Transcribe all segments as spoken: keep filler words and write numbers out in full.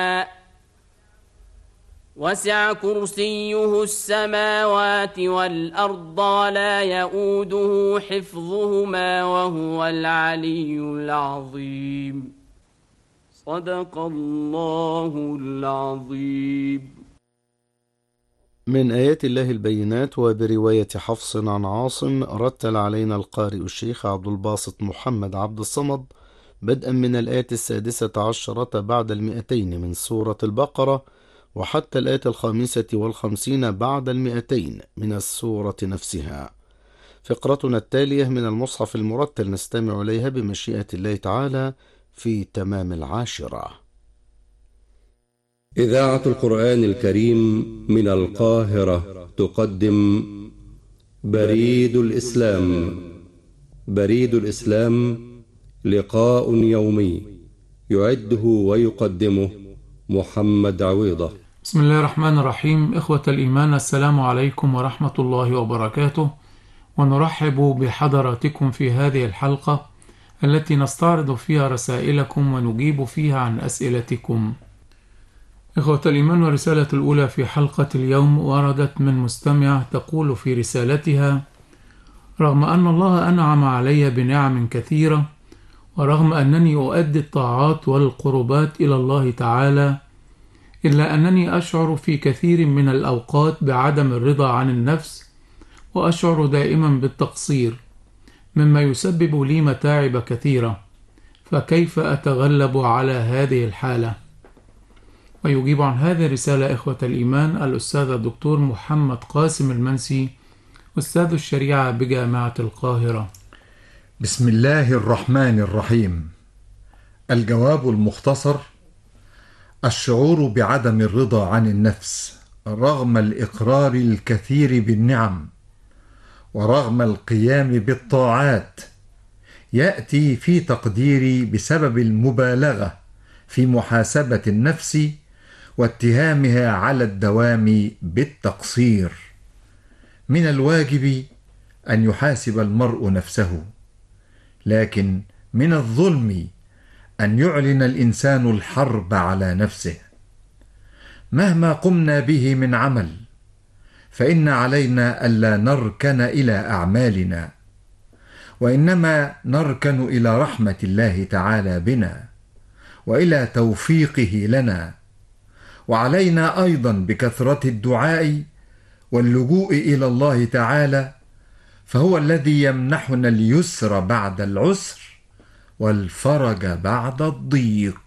وسع كرسيه السماوات والأرض ولا يؤوده حفظهما وهو العلي العظيم. صدق الله العظيم. من آيات الله البينات. وبرواية حفص عن عاصم رتل علينا القارئ الشيخ عبد الباسط محمد عبد الصمد بدءا من الآية السادسة عشرة بعد المئتين من سورة البقرة وحتى الآية الخامسة والخمسين بعد المئتين من السورة نفسها. فقرتنا التالية من المصحف المرتل نستمع إليها بمشيئة الله تعالى في تمام العاشرة. إذاعة القرآن الكريم من القاهرة تقدم بريد الإسلام. بريد الإسلام لقاء يومي يعده ويقدمه محمد عويضة. بسم الله الرحمن الرحيم. إخوة الإيمان، السلام عليكم ورحمة الله وبركاته، ونرحب بحضراتكم في هذه الحلقة التي نستعرض فيها رسائلكم ونجيب فيها عن أسئلتكم. إخوة الإيمان، والرسالة الأولى في حلقة اليوم وردت من مستمع تقول في رسالتها: رغم أن الله أنعم علي بنعم كثيرة، ورغم أنني أؤدي الطاعات والقربات إلى الله تعالى، إلا أنني أشعر في كثير من الأوقات بعدم الرضا عن النفس، وأشعر دائما بالتقصير، مما يسبب لي متاعب كثيرة. فكيف أتغلب على هذه الحالة؟ ويجيب عن هذه الرسالة إخوة الإيمان الأستاذ الدكتور محمد قاسم المنسي، أستاذ الشريعة بجامعة القاهرة. بسم الله الرحمن الرحيم. الجواب المختصر: الشعور بعدم الرضا عن النفس رغم الإقرار الكثير بالنعم ورغم القيام بالطاعات يأتي في تقديري بسبب المبالغة في محاسبة النفس واتهامها على الدوام بالتقصير. من الواجب أن يحاسب المرء نفسه، لكن من الظلم أن يعلن الإنسان الحرب على نفسه. مهما قمنا به من عمل فإن علينا ألا نركن إلى أعمالنا، وإنما نركن إلى رحمة الله تعالى بنا وإلى توفيقه لنا، وعلينا أيضا بكثرة الدعاء واللجوء إلى الله تعالى، فهو الذي يمنحنا اليسر بعد العسر والفرج بعد الضيق.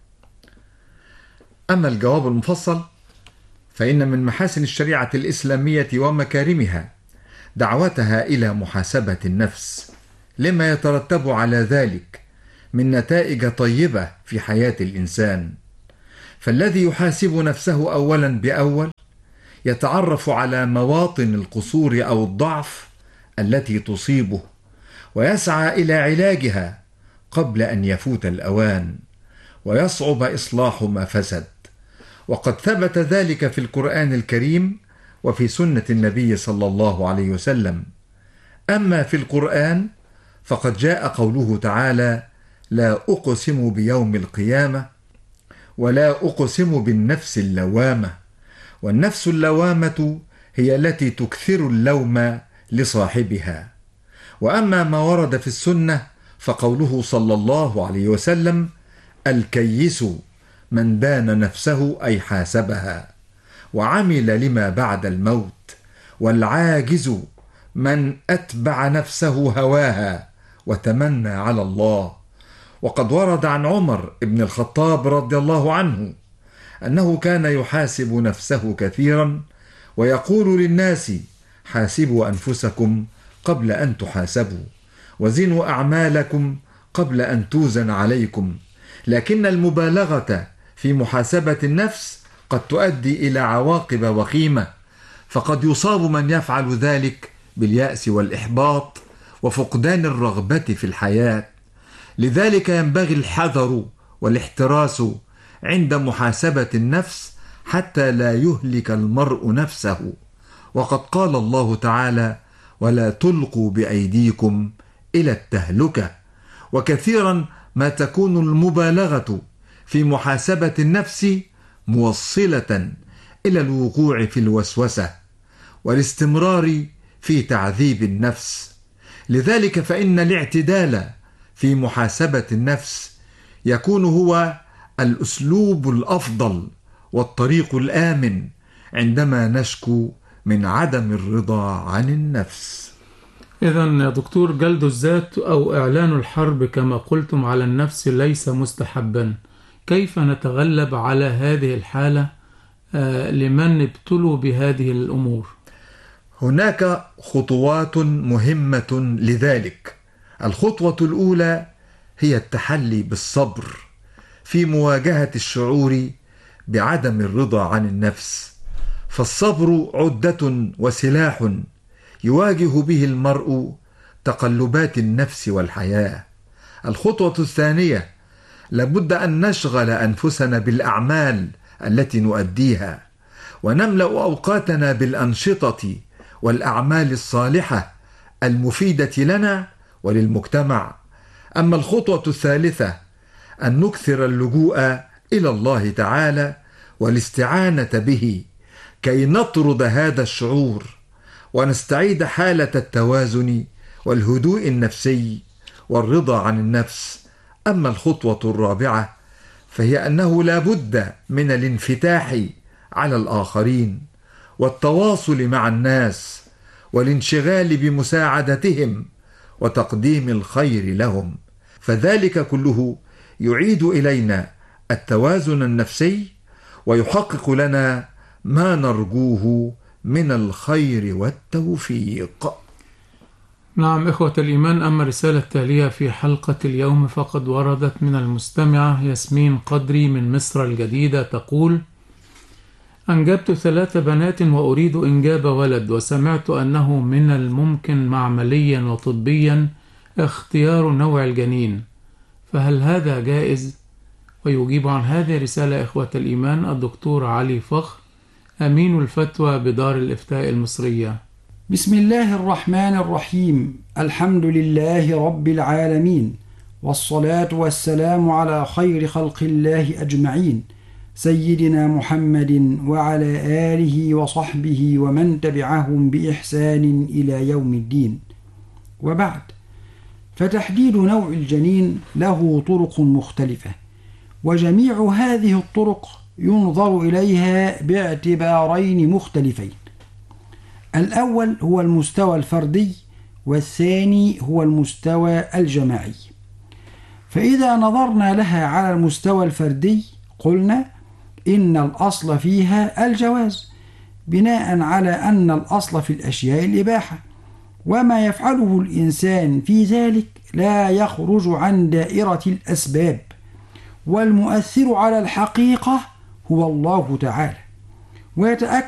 أما الجواب المفصل فإن من محاسن الشريعة الإسلامية ومكارمها دعوتها إلى محاسبة النفس لما يترتب على ذلك من نتائج طيبة في حياة الإنسان. فالذي يحاسب نفسه أولا بأول يتعرف على مواطن القصور أو الضعف التي تصيبه، ويسعى إلى علاجها قبل أن يفوت الأوان ويصعب إصلاح ما فسد. وقد ثبت ذلك في القرآن الكريم وفي سنة النبي صلى الله عليه وسلم. أما في القرآن فقد جاء قوله تعالى: لا أقسم بيوم القيامة ولا أقسم بالنفس اللوامة. والنفس اللوامة هي التي تكثر اللوم لصاحبها. وأما ما ورد في السنة فقوله صلى الله عليه وسلم: الكيس من دان نفسه أي حاسبها وعمل لما بعد الموت، والعاجز من أتبع نفسه هواها وتمنى على الله. وقد ورد عن عمر بن الخطاب رضي الله عنه أنه كان يحاسب نفسه كثيرا ويقول للناس: حاسبوا أنفسكم قبل أن تحاسبوا، وزنوا أعمالكم قبل أن توزن عليكم. لكن المبالغة في محاسبة النفس قد تؤدي إلى عواقب وخيمة، فقد يصاب من يفعل ذلك باليأس والإحباط وفقدان الرغبة في الحياة. لذلك ينبغي الحذر والاحتراس عند محاسبة النفس حتى لا يهلك المرء نفسه. وقد قال الله تعالى: ولا تلقوا بأيديكم إلى التهلكة. وكثيرا ما تكون المبالغة في محاسبة النفس موصلة إلى الوقوع في الوسوسة والاستمرار في تعذيب النفس. لذلك فإن الاعتدال في محاسبة النفس يكون هو الأسلوب الأفضل والطريق الآمن عندما نشكو من عدم الرضا عن النفس. إذن يا دكتور، جلد الذات أو إعلان الحرب كما قلتم على النفس ليس مستحبا. كيف نتغلب على هذه الحالة آه لمن ابتلوا بهذه الأمور؟ هناك خطوات مهمة لذلك. الخطوة الأولى هي التحلي بالصبر في مواجهة الشعور بعدم الرضا عن النفس، فالصبر عدة وسلاح يواجه به المرء تقلبات النفس والحياة. الخطوة الثانية، لابد أن نشغل أنفسنا بالأعمال التي نؤديها ونملأ أوقاتنا بالأنشطة والأعمال الصالحة المفيدة لنا وللمجتمع. أما الخطوة الثالثة، أن نكثر اللجوء إلى الله تعالى والاستعانة به كي نطرد هذا الشعور ونستعيد حالة التوازن والهدوء النفسي والرضا عن النفس. أما الخطوة الرابعة فهي أنه لا بد من الانفتاح على الآخرين والتواصل مع الناس والانشغال بمساعدتهم وتقديم الخير لهم، فذلك كله يعيد إلينا التوازن النفسي ويحقق لنا ما نرجوه من الخير والتوفيق. نعم إخوة الإيمان، أما الرسالة التالية في حلقة اليوم فقد وردت من المستمعة ياسمين قدري من مصر الجديدة، تقول: أنجبت ثلاث بنات وأريد إنجاب ولد، وسمعت أنه من الممكن معمليا وطبيا اختيار نوع الجنين، فهل هذا جائز؟ ويجيب عن هذه الرسالة إخوة الإيمان الدكتور علي فخر، أمين الفتوى بدار الإفتاء المصرية. بسم الله الرحمن الرحيم. الحمد لله رب العالمين، والصلاة والسلام على خير خلق الله أجمعين، سيدنا محمد وعلى آله وصحبه ومن تبعهم بإحسان إلى يوم الدين. وبعد، فتحديد نوع الجنين له طرق مختلفة، وجميع هذه الطرق ينظر إليها باعتبارين مختلفين. الأول هو المستوى الفردي، والثاني هو المستوى الجماعي. فإذا نظرنا لها على المستوى الفردي قلنا إن الأصل فيها الجواز، بناء على أن الأصل في الأشياء الإباحة، وما يفعله الإنسان في ذلك لا يخرج عن دائرة الأسباب، والمؤثر على الحقيقة هو الله تعالى. ويتأكد